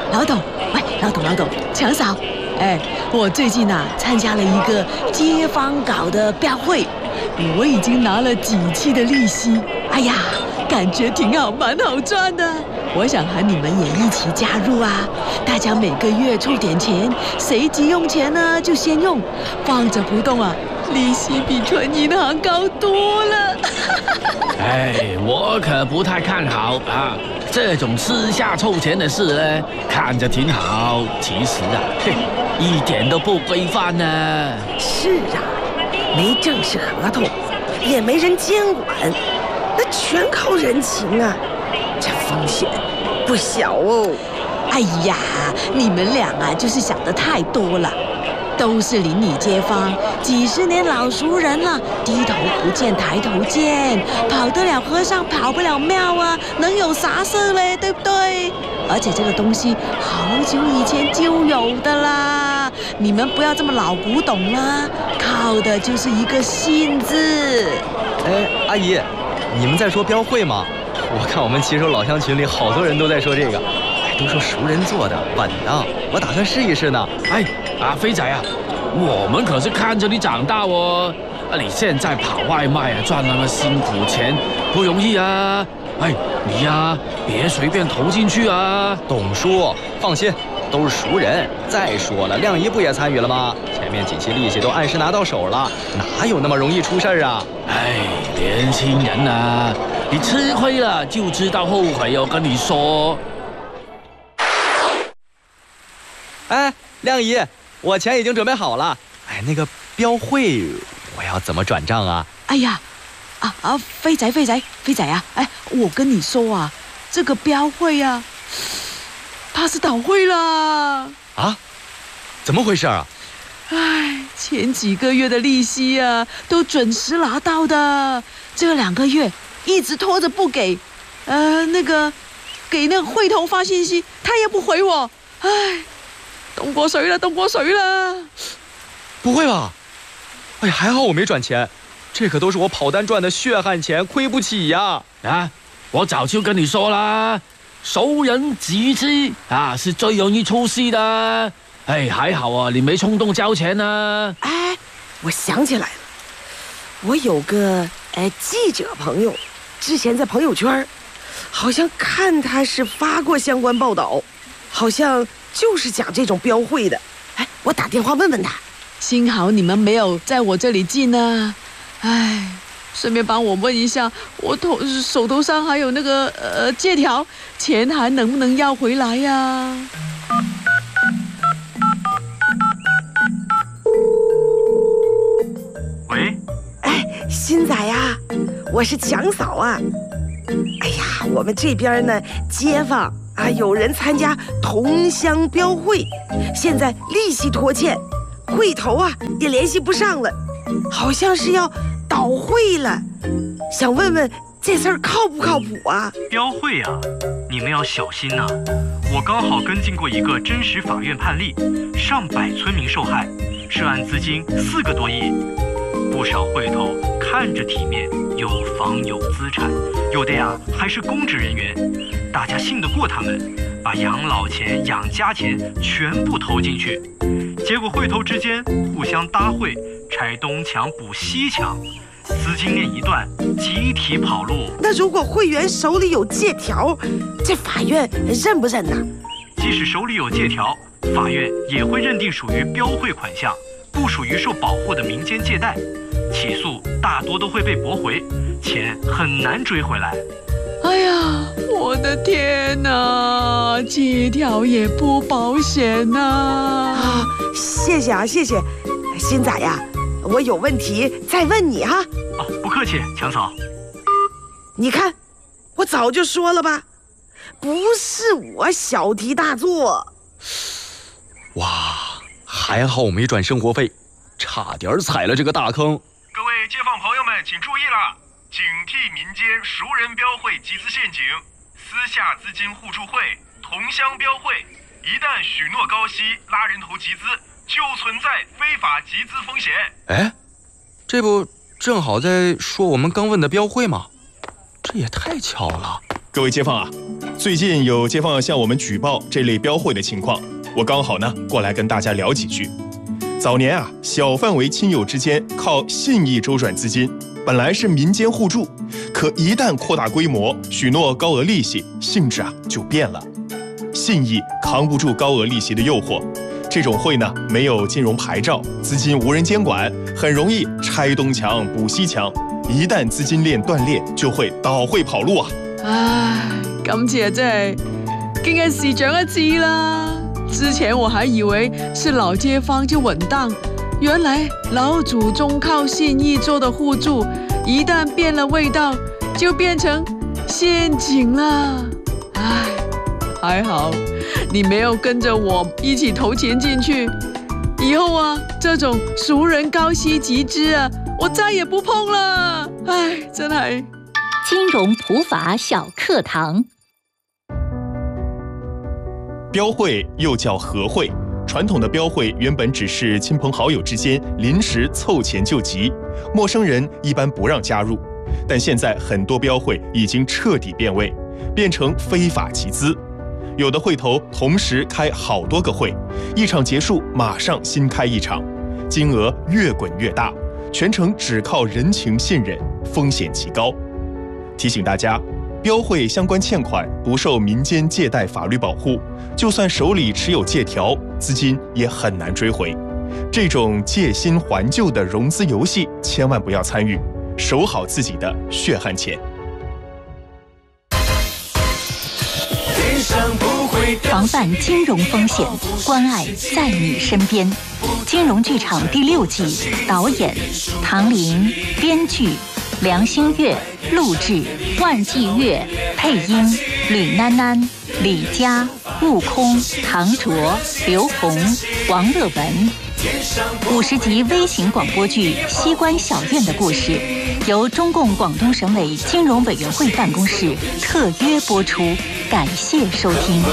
老董，喂，老董，强嫂，我最近参加了一个街坊搞的标会，我已经拿了几期的利息，哎呀，感觉挺好，蛮好赚的。我想喊你们也一起加入啊！大家每个月凑点钱，谁急用钱呢就先用，放着不动利息比存银行高多了。 我可不太看好这种私下凑钱的事呢，看着挺好，其实一点都不规范呢。 是没正式合同，也没人监管，那全靠人情啊，这风险不小哦。 哎呀，你们俩就是想得太多了。都是邻里街坊，几十年老熟人了，低头不见抬头见，跑得了和尚跑不了庙能有啥事嘞，对不对？而且这个东西好久以前就有的啦，你们不要这么老古董啦，靠的就是一个信字。 阿姨，你们在说标会吗？我看我们骑手老乡群里好多人都在说这个，都说熟人做的稳当，我打算试一试呢。 飞仔我们可是看着你长大哦，你现在跑外卖赚那么辛苦钱不容易啊。你别随便投进去啊。 董叔，放心，都是熟人。再说了，亮姨不也参与了吗？前面几期利息都按时拿到手了，哪有那么容易出事啊？ 年轻人你吃亏了就知道后悔，我跟你说。 亮姨，我钱已经准备好了。那个标会我要怎么转账啊？ 哎呀，飞仔我跟你说这个标会它是倒会了。 怎么回事啊？ 前几个月的利息都准时拿到的，这2个月一直拖着不给，给那个会头发信息，他也不回我，动过水了。 不会吧？还好我没转钱，这可都是我跑单赚的血汗钱，亏不起呀！ 我早就跟你说啦，熟人集资是最容易出事的。还好你没冲动交钱呢。 我想起来了，我有个记者朋友，之前在朋友圈好像看他是发过相关报道，好像就是讲这种标会的。我打电话问问他。 幸好你们没有在我这里进呢。顺便帮我问一下，我手头上还有那个借条，钱还能不能要回来呀？ 喂， 新仔我是强嫂我们这边呢，街坊有人参加同乡标会，现在利息拖欠，会头也联系不上了，好像是要倒会了，想问问这事儿靠不靠谱啊？ 标会你们要小心呐！我刚好跟进过一个真实法院判例，上百村民受害，涉案资金4个多亿，不少会头看着体面，有房有资产，有的还是公职人员，大家信得过他们，把养老钱、养家钱全部投进去，结果会头之间互相搭会，拆东墙补西墙，资金链一断，集体跑路。 那如果会员手里有借条，这法院认不认呢？ 即使手里有借条，法院也会认定属于标会款项，不属于受保护的民间借贷，起诉大多都会被驳回，钱很难追回来。 我的天哪，借条也不保险谢谢谢谢，新仔我有问题再问你不客气，强嫂。 你看，我早就说了吧，不是我小题大做。 还好我没转生活费，差点踩了这个大坑。 各位街坊朋友们请注意了，警惕民间熟人标会集资陷阱，私下资金互助会、同乡标会，一旦许诺高息拉人头集资，就存在非法集资风险。 这不正好在说我们刚问的标会吗？这也太巧了。 各位街坊最近有街坊向我们举报这类标会的情况，我刚好呢过来跟大家聊几句。早年啊，小范围亲友之间靠信义周转资金，本来是民间互助，可一旦扩大规模，许诺高额利息，性质啊就变了。信义扛不住高额利息的诱惑，这种会呢没有金融牌照，资金无人监管，很容易拆东墙补西墙，一旦资金链断裂，就会倒會跑路啊！ 唉，今次啊真係經一事長一智啦。之前我還以為是老街坊就穩當，原來老祖宗靠信義做的互助，一旦變了味道，就變成陷阱了。唉，還好你沒有跟着我一起投錢進去，以後啊，這種熟人高息集資啊，我再也不碰了。唉，真係。 金融普法小課堂。 標會又叫合會，傳統的標會原本只是親朋好友之間臨時湊錢救急，陌生人一般不讓加入。但現在很多標會已經徹底變味，變成非法集資。有的會頭同時開好多個會，一場結束馬上新開一場，金額越滾越大，全程只靠人情信任，風險極高。提醒大家，標會相關欠款不受民間借貸法律保護，就算手裡持有借條，資金也很難追回。這種借新還舊的融資遊戲，千萬不要參與，守好自己的血汗錢。 防範金融風險，關愛在你身邊。金融劇場第6季，導演唐玲，編劇梁星月，錄製萬季月，配音吕囡囡、李佳、悟空、唐卓、劉紅、王樂文。50集微型廣播劇《西關小院的故事》，由中共廣東省委金融委員會辦公室特約播出，感謝收聽。